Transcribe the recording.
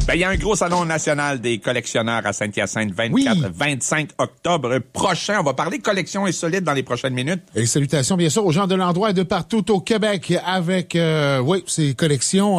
Ben, il y a un gros salon national des collectionneurs à Saint-Hyacinthe, 24-25 octobre prochain. On va parler collection insolite dans les prochaines minutes. Et salutations, bien sûr, aux gens de l'endroit et de partout au Québec avec, ces collections